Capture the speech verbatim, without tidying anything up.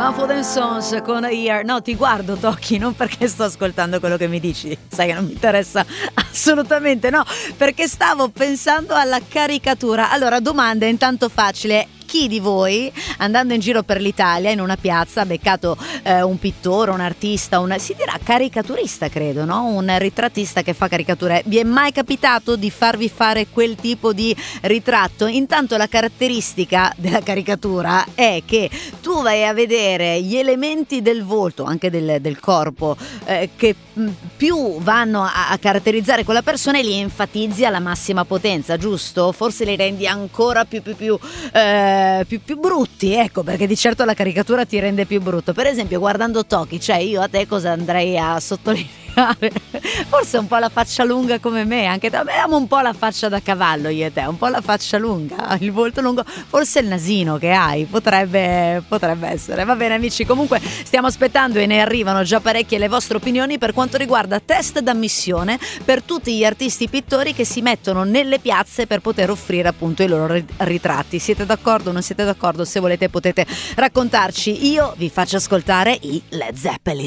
Mumford Sons con Here. No, ti guardo, Tocchi, non perché sto ascoltando quello che mi dici, sai che non mi interessa assolutamente, no, perché stavo pensando alla caricatura. Allora, domanda intanto facile: chi di voi, andando in giro per l'Italia in una piazza, ha beccato eh, un pittore, un artista, un, si dirà caricaturista, credo, no? Un ritrattista che fa caricature? Vi è mai capitato di farvi fare quel tipo di ritratto? Intanto la caratteristica della caricatura è che tu vai a vedere gli elementi del volto, anche del, del corpo, eh, che mh, più vanno a, a caratterizzare quella persona e li enfatizzi alla massima potenza, giusto? Forse li rendi ancora più più più eh, Più, più brutti, ecco, perché di certo la caricatura ti rende più brutto. Per esempio, guardando Tocchi, cioè io a te cosa andrei a sottolineare? Forse un po' la faccia lunga come me, anche te. Abbiamo un po' la faccia da cavallo io e te, un po' la faccia lunga, il volto lungo, forse il nasino che hai, potrebbe, potrebbe essere. Va bene amici, comunque stiamo aspettando e ne arrivano già parecchie le vostre opinioni per quanto riguarda test d'ammissione per tutti gli artisti pittori che si mettono nelle piazze per poter offrire appunto i loro ritratti. Siete d'accordo? Non siete d'accordo? Se volete potete raccontarci. Io vi faccio ascoltare i Led Zeppelin.